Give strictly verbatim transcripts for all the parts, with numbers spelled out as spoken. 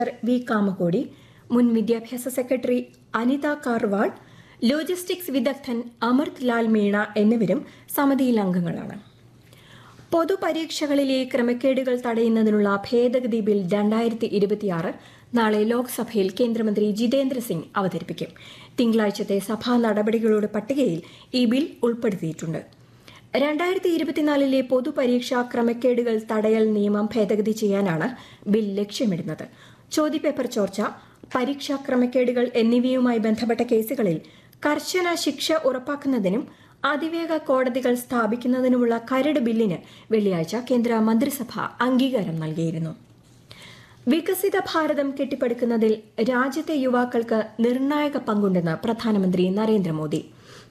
V Kamakoti, മുൻ വിദ്യാഭ്യാസ secretary Anitha കാർവാൾ, logistics വിദഗ്ധൻ അമൃത് ലാൽ മീണ എന്നിവരും സമിതിയിൽ അംഗങ്ങളാണ്. പൊതുപരീക്ഷകളിലെ ക്രമക്കേടുകൾ തടയുന്നതിനുള്ള ഭേദഗതി ബിൽ രണ്ടായിരത്തി ഇരുപത്തിയാറ് നാളെ ലോക്സഭയിൽ കേന്ദ്രമന്ത്രി ജിതേന്ദ്ര സിംഗ് അവതരിപ്പിക്കും. തിങ്കളാഴ്ചത്തെ സഭാ നടപടികളുടെ പട്ടികയിൽ ഈ ബിൽ ഉൾപ്പെടുത്തിയിട്ടുണ്ട്. രണ്ടായിരത്തി ഇരുപത്തിനാലിലെ പൊതുപരീക്ഷാ ക്രമക്കേടുകൾ തടയൽ നിയമം ഭേദഗതി ചെയ്യാനാണ് ബിൽ ലക്ഷ്യമിടുന്നത്. ചോദ്യപേപ്പർ ചോർച്ച, പരീക്ഷാ ക്രമക്കേടുകൾ എന്നിവയുമായി ബന്ധപ്പെട്ട കേസുകളിൽ കർശന ശിക്ഷ ഉറപ്പാക്കുന്നതിനും അതിവേഗ കോടതികൾ സ്ഥാപിക്കുന്നതിനുമുള്ള കരട് ബില്ലിന് വെള്ളിയാഴ്ച കേന്ദ്ര മന്ത്രിസഭ അംഗീകാരം നൽകിയിരുന്നു. വികസിത ഭാരതം കെട്ടിപ്പടുക്കുന്നതിൽ രാജ്യത്തെ യുവാക്കൾക്ക് നിർണായക പങ്കുണ്ടെന്ന് പ്രധാനമന്ത്രി നരേന്ദ്രമോദി.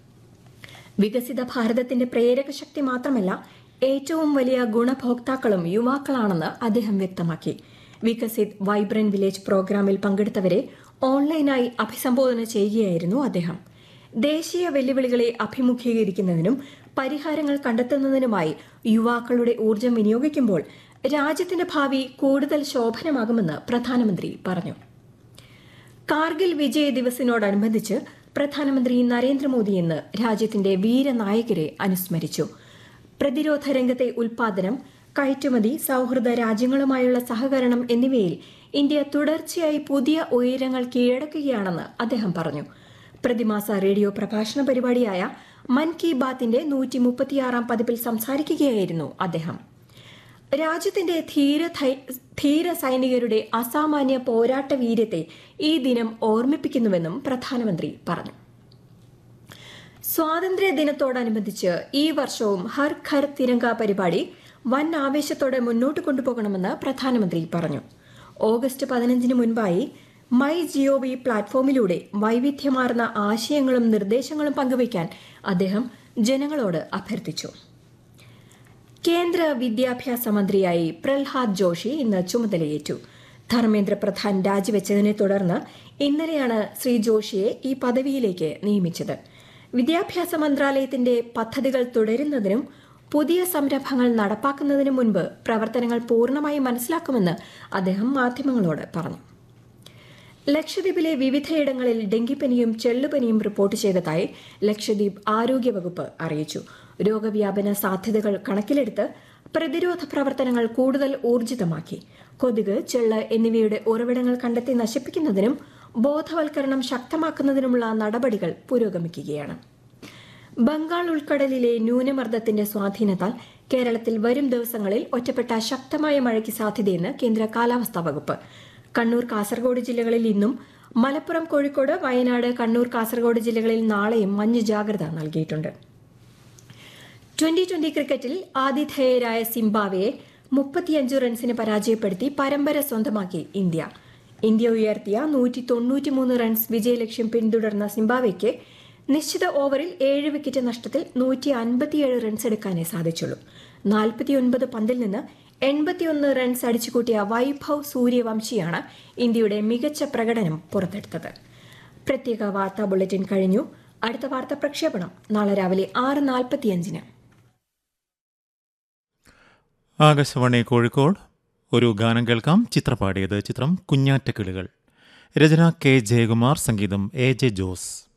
വികസിത ഭാരതത്തിന്റെ പ്രേരക ശക്തി മാത്രമല്ല, ഏറ്റവും വലിയ ഗുണഭോക്താക്കളും യുവാക്കളാണെന്ന് അദ്ദേഹം വ്യക്തമാക്കി. വികസിത് വൈബ്രന്റ് വില്ലേജ് പ്രോഗ്രാമിൽ പങ്കെടുത്തവരെ ഓൺലൈനായി അഭിസംബോധന ചെയ്യുകയായിരുന്നു അദ്ദേഹം. ദേശീയ വെല്ലുവിളികളെ അഭിമുഖീകരിക്കുന്നതിനും പരിഹാരങ്ങൾ കണ്ടെത്തുന്നതിനുമായി യുവാക്കളുടെ ഊർജ്ജം വിനിയോഗിക്കുമ്പോൾ രാജ്യത്തിന്റെ ഭാവി കൂടുതൽ ശോഭനമാകുമെന്ന് പ്രധാനമന്ത്രി പറഞ്ഞു. കാർഗിൽ വിജയ് ദിവസിനോടനുബന്ധിച്ച് പ്രധാനമന്ത്രി നരേന്ദ്രമോദി ഇന്ന് രാജ്യത്തിന്റെ വീരനായകരെ അനുസ്മരിച്ചു. പ്രതിരോധ രംഗത്തെ ഉൽപാദനം, കയറ്റുമതി, സൌഹൃദ രാജ്യങ്ങളുമായുള്ള സഹകരണം എന്നിവയിൽ ഇന്ത്യ തുടർച്ചയായി പുതിയ ഉയരങ്ങൾ കീഴടക്കുകയാണെന്ന് അദ്ദേഹം പറഞ്ഞു. പ്രതിമാസ റേഡിയോ പ്രഭാഷണ പരിപാടിയായ മൻ കി ബാത്തിന്റെ നൂറ്റി മുപ്പത്തിയാറാം പതിപ്പിൽ സംസാരിക്കുകയായിരുന്നു അദ്ദേഹം. രാജ്യത്തിന്റെ ധീര ധീര സൈനികരുടെ അസാമാന്യ പോരാട്ട വീര്യത്തെ ഈ ദിനം ഓർമ്മിപ്പിക്കുന്നുവെന്നും പ്രധാനമന്ത്രി പറഞ്ഞു. സ്വാതന്ത്ര്യ ദിനത്തോടനുബന്ധിച്ച് ഈ വർഷവും ഹർ ഘർ തിരങ്ക പരിപാടി വൻ ആവേശത്തോടെ മുന്നോട്ട് കൊണ്ടുപോകണമെന്ന് പ്രധാനമന്ത്രി പറഞ്ഞു. ഓഗസ്റ്റ് പതിനഞ്ചിന് മുൻപായി മൈ ജിഒവി പ്ലാറ്റ്ഫോമിലൂടെ വൈവിധ്യമാർന്ന ആശയങ്ങളും നിർദ്ദേശങ്ങളും പങ്കുവയ്ക്കാൻ അദ്ദേഹം ജനങ്ങളോട് അഭ്യർത്ഥിച്ചു. കേന്ദ്ര വിദ്യാഭ്യാസ മന്ത്രിയായി പ്രഹ്ലാദ് ജോഷി ഇന്ന് ചുമതലയേറ്റു. ധർമ്മേന്ദ്ര പ്രധാൻ രാജിവെച്ചതിനെ തുടർന്ന് ഇന്നലെയാണ് ശ്രീ ജോഷിയെ ഈ പദവിയിലേക്ക് നിയമിച്ചത്. വിദ്യാഭ്യാസ മന്ത്രാലയത്തിന്റെ പദ്ധതികൾ തുടരുന്നതിനും പുതിയ സംരംഭങ്ങൾ നടപ്പാക്കുന്നതിനു മുൻപ് പ്രവർത്തനങ്ങൾ പൂർണ്ണമായി മനസ്സിലാക്കുമെന്ന് അദ്ദേഹം മാധ്യമങ്ങളോട് പറഞ്ഞു. ലക്ഷദ്വീപിലെ വിവിധയിടങ്ങളിൽ ഡെങ്കിപ്പനിയും ചെള്ളുപനിയും റിപ്പോർട്ട് ചെയ്തതായി ലക്ഷദ്വീപ് ആരോഗ്യവകുപ്പ് അറിയിച്ചു. രോഗവ്യാപന സാധ്യതകൾ കണക്കിലെടുത്ത് പ്രതിരോധ പ്രവർത്തനങ്ങൾ കൂടുതൽ ഊർജിതമാക്കി. കൊതുക്, ചെള്ള് എന്നിവയുടെ ഉറവിടങ്ങൾ കണ്ടെത്തി നശിപ്പിക്കുന്നതിനും ബോധവൽക്കരണം ശക്തമാക്കുന്നതിനുമുള്ള നടപടികൾ പുരോഗമിക്കുകയാണ്. ബംഗാൾ ഉൾക്കടലിലെ ന്യൂനമർദ്ദത്തിന്റെ സ്വാധീനത്താൽ കേരളത്തിൽ വരും ദിവസങ്ങളിൽ ഒറ്റപ്പെട്ട ശക്തമായ മഴയ്ക്ക് സാധ്യതയെന്ന് കേന്ദ്ര കാലാവസ്ഥാ വകുപ്പ്. കണ്ണൂർ, കാസർഗോഡ് ജില്ലകളിൽ ഇന്നും, മലപ്പുറം, കോഴിക്കോട്, വയനാട്, കണ്ണൂർ, കാസർഗോഡ് ജില്ലകളിൽ നാളെയും മഞ്ഞ ജാഗ്രത നൽകിയിട്ടുണ്ട്. ട്വന്റി ട്വന്റി ക്രിക്കറ്റിൽ ആതിഥേയരായ സിംബാബ്വെയെ മുപ്പത്തിയഞ്ച് റൺസിന് പരാജയപ്പെടുത്തി പരമ്പര സ്വന്തമാക്കി ഇന്ത്യ. ഇന്ത്യ ഉയർത്തിയ നൂറ്റി തൊണ്ണൂറ്റിമൂന്ന് റൺസ് വിജയലക്ഷ്യം പിന്തുടർന്ന സിംബാബ്വെയ്ക്ക് നിശ്ചിത ഓവറിൽ ഏഴ് വിക്കറ്റ് നഷ്ടത്തിൽ നൂറ്റി അൻപത്തിയേഴ് റൺസ് എടുക്കാനേ സാധിച്ചുള്ളൂ. നാൽപ്പത്തിയൊൻപത് പന്തിൽ നിന്ന് എൺപത്തിയൊന്ന് റൺസ് അടിച്ചുകൂട്ടിയ വൈഭവ് സൂര്യവംശിയാണ് ഇന്ത്യയുടെ മികച്ച പ്രകടനം പുറത്തെടുത്തത്. പ്രത്യേക വാർത്താ ബുള്ളറ്റിൻ കഴിഞ്ഞു. അടുത്ത വാർത്താ പ്രക്ഷേപണം നാളെ രാവിലെ ആറ് നാൽപ്പത്തിയഞ്ചിന്. ആകാശവാണി കോഴിക്കോട്. ഒരു ഗാനം കേൾക്കാം. ചിത്രപാടിയത് ചിത്രം കുഞ്ഞാറ്റക്കിളികൾ. രചന കെ ജയകുമാർ, സംഗീതം എ ജെ ജോസ്.